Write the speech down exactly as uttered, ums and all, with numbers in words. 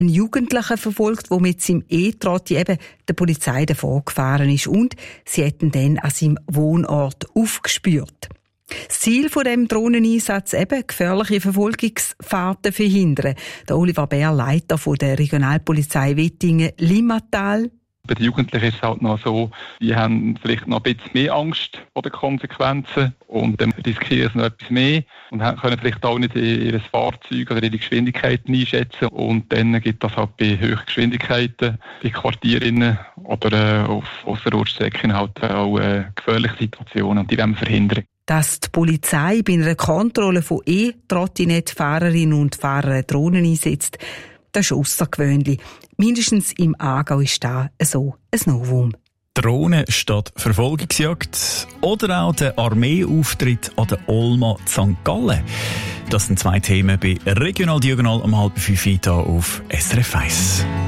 Ein Jugendlicher verfolgt, der mit seinem E-Trotti eben der Polizei davon gefahren ist und sie hätten dann an seinem Wohnort aufgespürt. Das Ziel von dem Drohneneinsatz eben gefährliche Verfolgungsfahrten verhindern. Der Oliver Bär, Leiter von der Regionalpolizei Wittingen-Limmatal. Bei den Jugendlichen ist es halt noch so, die haben vielleicht noch ein bisschen mehr Angst vor den Konsequenzen und dann riskieren sie noch etwas mehr und können vielleicht auch nicht ihr Fahrzeug oder ihre Geschwindigkeiten einschätzen. Und dann gibt es halt bei hohen Geschwindigkeiten, bei Quartierinnen oder äh, auf Ausserrutschstrecken halt auch äh, gefährliche Situationen und die wollen wir verhindern. Dass die Polizei bei einer Kontrolle von E-Trottinett-Fahrerinnen und Fahrern Drohnen einsetzt, das ist außergewöhnlich. Mindestens im Aargau ist da so ein Novum. Drohnen statt Verfolgungsjagd oder auch der Armeeauftritt an der Olma Sankt Gallen. Das sind zwei Themen bei Regional Diagonal um halb fünf hier auf S R F eins.